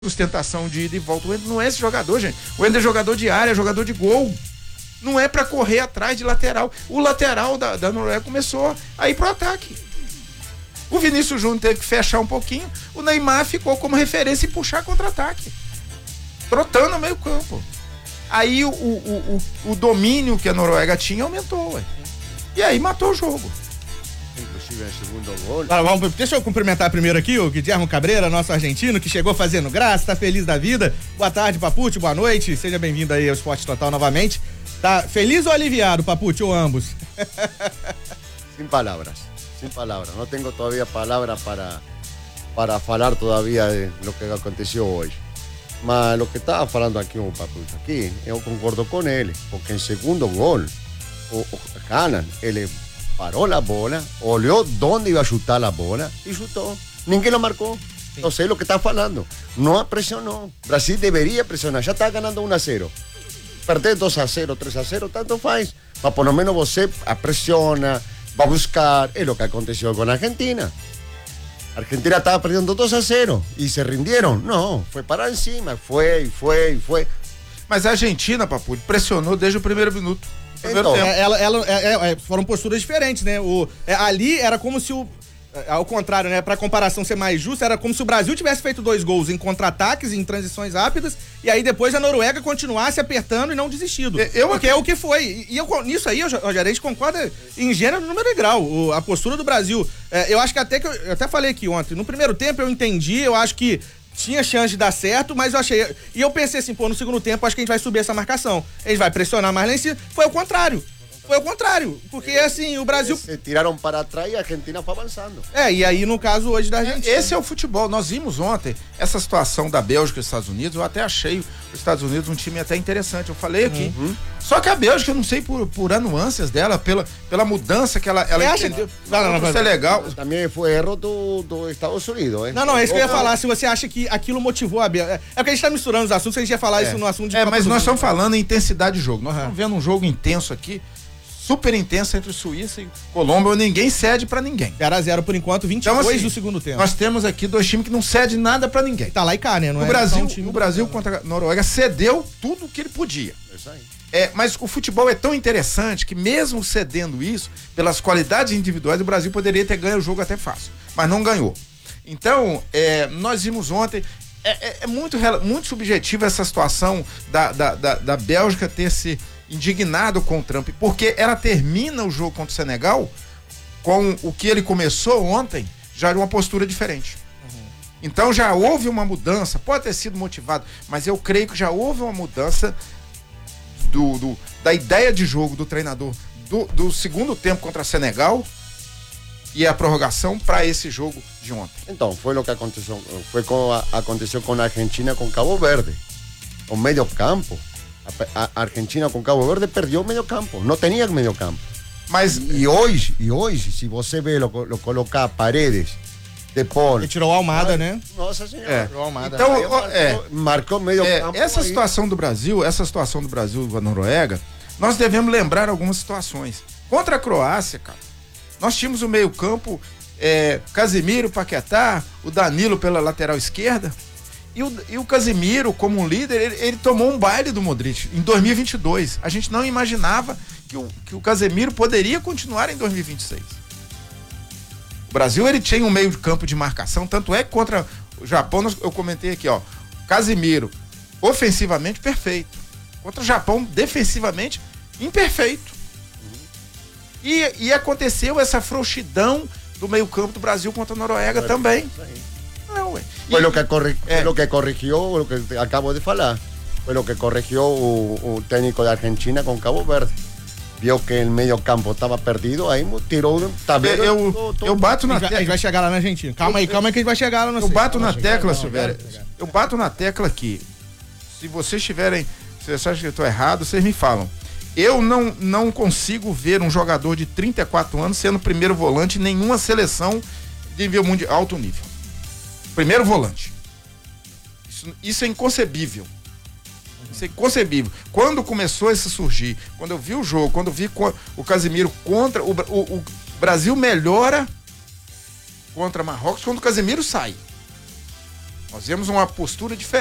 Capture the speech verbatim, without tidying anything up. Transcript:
sustentação de ida e volta. O Wender não é esse jogador, gente. O Wender é jogador de área, é jogador de gol. Não é pra correr atrás de lateral. O lateral da, da Noruega começou a ir pro ataque. O Vinícius Júnior teve que fechar um pouquinho. O Neymar ficou como referência e puxar contra-ataque. Trotando no meio campo. Aí o, o, o, o domínio que a Noruega tinha aumentou, ué. E aí matou o jogo. Inclusive em segundo gol. Ah, vamos, deixa eu cumprimentar primeiro aqui o Guilherme Cabreira, nosso argentino, que chegou fazendo graça, tá feliz da vida. Boa tarde, Papucci, boa noite. Seja bem-vindo aí ao Esporte Total novamente. Tá feliz ou aliviado, Papucci, ou ambos? Sin palabras, sin palabras. No tengo todavía palabras para, para falar todavía de lo que aconteceu hoje. Mas lo que estava falando aqui o Papucci, aqui, eu concordo com ele, porque em segundo gol, o, o Haaland, ele parou a bola, olhou onde ia chutar a bola e chutou. Ninguém lo marcou. Não sei o que está falando. Não pressionou. Brasil deveria pressionar. Já está ganhando um a zero. Perder dois a zero, três a zero, tanto faz. Mas por lo menos você pressiona, vai buscar. É o que aconteceu com a Argentina. A Argentina estava perdendo dois a zero e se renderam. Não, foi para em cima. Foi, foi, foi. Mas a Argentina, Papucci, pressionou desde o primeiro minuto. Então, ela, ela, é, é, foram posturas diferentes, né? O, é, ali era como se o. Ao contrário, né? Pra comparação ser mais justa, era como se o Brasil tivesse feito dois gols em contra-ataques, em transições rápidas, e aí depois a Noruega continuasse apertando e não desistido. Eu, Porque é o que foi. E eu, nisso aí, Rogério, a gente concorda em gênero, número e grau. O, a postura do Brasil. É, eu acho que até que eu, eu até falei aqui ontem, no primeiro tempo eu entendi, eu acho que tinha chance de dar certo, mas eu achei. E eu pensei assim, pô, no segundo tempo acho que a gente vai subir essa marcação. A gente vai pressionar mais lá em cima. Foi o contrário. Foi o contrário. Porque assim, o Brasil. Se tiraram para trás e a Argentina foi avançando. É, e aí no caso hoje da Argentina. Esse é o futebol. Nós vimos ontem essa situação da Bélgica e dos Estados Unidos. Eu até achei os Estados Unidos um time até interessante. Eu falei aqui. Uhum. Só que a Bélgica, eu não sei por, por nuances dela, pela, pela mudança que ela. ela acha que. Não, não, não, isso é legal. Também foi erro do, do Estados Unidos, hein? Não, não, é isso que eu ia falar. Se você acha que aquilo motivou a Bélgica. É porque a gente tá misturando os assuntos, a gente ia falar é. isso no assunto de. É, mas nós estamos falando em intensidade de jogo. Nós uhum. estamos vendo um jogo intenso aqui. Super intensa entre Suíça e Colômbia, ninguém cede pra ninguém. zero a zero por enquanto, vinte e dois então, assim, do segundo tempo. Nós temos aqui dois times que não cedem nada pra ninguém. Tá lá e cá, né? Não o é Brasil, um time o Brasil contra a Noruega cedeu tudo o que ele podia. É isso aí. É, mas o futebol é tão interessante que mesmo cedendo isso, pelas qualidades individuais, o Brasil poderia ter ganho o jogo até fácil, mas não ganhou. Então, é, nós vimos ontem, é, é, é muito, muito subjetiva essa situação da, da, da, da Bélgica ter se indignado com o Trump, porque ela termina o jogo contra o Senegal com o que ele começou ontem, já de uma postura diferente. Uhum. Então já houve uma mudança, pode ter sido motivado, mas eu creio que já houve uma mudança do, do, da ideia de jogo do treinador do, do segundo tempo contra o Senegal e a prorrogação para esse jogo de ontem. Então, foi o que aconteceu, foi com a, aconteceu com a Argentina com Cabo Verde, o meio campo. A Argentina com Cabo Verde perdeu o meio campo, não tinha meio campo. Mas e hoje, e hoje, se você vê lo, lo colocar Paredes, De Paul, ele tirou a Almada, né? Nossa senhora. É. Tirou a Almada. Então, aí, marcou, é, marcou meio é, campo. Essa aí. situação do Brasil, essa situação do Brasil com a Noruega, nós devemos lembrar algumas situações. Contra a Croácia, cara, nós tínhamos o meio campo, é, Casemiro, Paquetá, o Danilo pela lateral esquerda. E o, e o Casemiro, como um líder, ele, ele tomou um baile do Modric em dois mil e vinte e dois. A gente não imaginava que o, que o Casemiro poderia continuar em dois mil e vinte e seis. O Brasil, ele tinha um meio de campo de marcação, tanto é que contra o Japão, eu comentei aqui, ó, Casemiro, ofensivamente, perfeito. Contra o Japão, defensivamente, imperfeito. Uhum. E, e aconteceu essa frouxidão do meio campo do Brasil contra a Noruega é, também. Não, foi o que, corri é. que corrigiu o que acabo de falar. Foi o que corrigiu o, o técnico da Argentina com Cabo Verde. Viu que o meio campo estava perdido, aí tirou um tabela. Eu, eu, eu bato na tecla. A gente vai chegar lá na Argentina. Calma aí, calma aí que a gente vai chegar lá na Eu bato na tecla, Silvério. Eu bato na tecla aqui. Se vocês tiverem, se vocês acham que eu estou errado, vocês me falam. Eu não, não consigo ver um jogador de trinta e quatro anos sendo primeiro volante em nenhuma seleção de nível mundial, alto nível. Primeiro volante. Isso, isso é inconcebível. Isso é inconcebível. Quando começou a surgir, quando eu vi o jogo, quando eu vi o Casemiro contra, o, o, o Brasil melhora contra Marrocos quando o Casemiro sai. Nós vemos uma postura diferente.